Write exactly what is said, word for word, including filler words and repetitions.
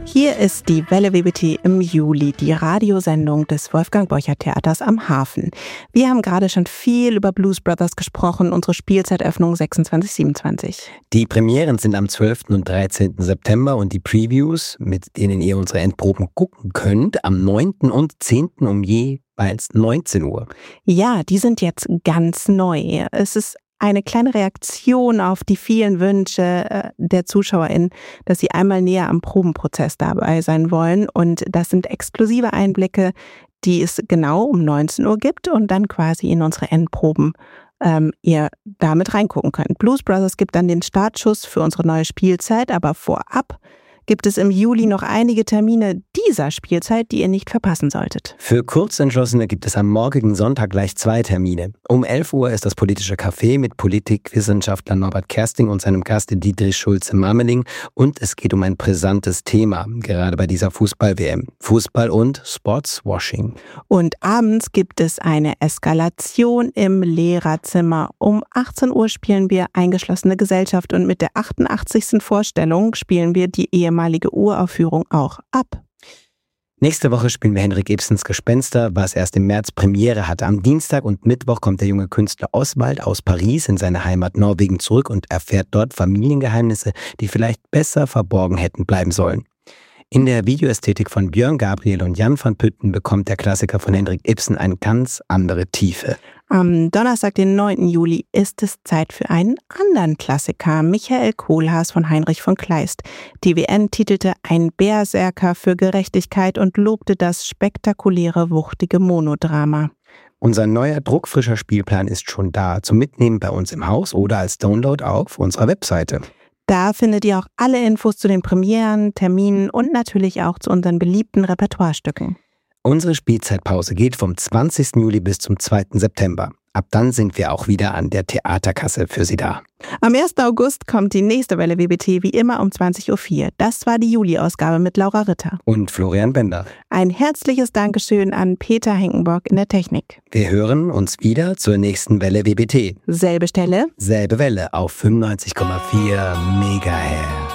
Hier ist die Welle W B T im Juli, die Radiosendung des Wolfgang-Borchardt-Theaters am Hafen. Wir haben gerade schon viel über Blues Brothers gesprochen, unsere Spielzeitöffnung sechsundzwanzig siebenundzwanzig. Die Premieren sind am zwölften und dreizehnten September und die Previews, mit denen ihr unsere Endproben gucken könnt, am neunten und zehnten um jeweils neunzehn Uhr. Ja, die sind jetzt ganz neu. Es ist eine kleine Reaktion auf die vielen Wünsche äh, der ZuschauerInnen, dass sie einmal näher am Probenprozess dabei sein wollen. Und das sind exklusive Einblicke, die es genau um neunzehn Uhr gibt und dann quasi in unsere Endproben ähm, ihr damit reingucken könnt. Blues Brothers gibt dann den Startschuss für unsere neue Spielzeit, aber vorab gibt es im Juli noch einige Termine dieser Spielzeit, die ihr nicht verpassen solltet. Für Kurzentschlossene gibt es am morgigen Sonntag gleich zwei Termine. Um elf Uhr ist das politische Café mit Politikwissenschaftler Norbert Kersting und seinem Gast Dietrich Schulze-Marmeling. Und es geht um ein brisantes Thema, gerade bei dieser Fußball-W M. Fußball und Sportswashing. Und abends gibt es eine Eskalation im Lehrerzimmer. Um achtzehn Uhr spielen wir Eingeschlossene Gesellschaft und mit der achtundachtzigsten Vorstellung spielen wir die ehemalige Uraufführung auch ab. Nächste Woche spielen wir Henrik Ibsens Gespenster, was erst im März Premiere hatte. Am Dienstag und Mittwoch kommt der junge Künstler Oswald aus Paris in seine Heimat Norwegen zurück und erfährt dort Familiengeheimnisse, die vielleicht besser verborgen hätten bleiben sollen. In der Videoästhetik von Björn Gabriel und Jan van Putten bekommt der Klassiker von Henrik Ibsen eine ganz andere Tiefe. Am Donnerstag, den neunten Juli, ist es Zeit für einen anderen Klassiker, Michael Kohlhaas von Heinrich von Kleist. Die W N titelte Ein Berserker für Gerechtigkeit und lobte das spektakuläre, wuchtige Monodrama. Unser neuer druckfrischer Spielplan ist schon da, zum Mitnehmen bei uns im Haus oder als Download auf unserer Webseite. Da findet ihr auch alle Infos zu den Premieren, Terminen und natürlich auch zu unseren beliebten Repertoirestücken. Unsere Spielzeitpause geht vom zwanzigsten Juli bis zum zweiten September. Ab dann sind wir auch wieder an der Theaterkasse für Sie da. Am ersten August kommt die nächste Welle W B T wie immer um zwanzig Uhr vier. Das war die Juli-Ausgabe mit Laura Ritter. Und Florian Bender. Ein herzliches Dankeschön an Peter Henkenborg in der Technik. Wir hören uns wieder zur nächsten Welle W B T. Selbe Stelle. Selbe Welle auf fünfundneunzig Komma vier Megahertz.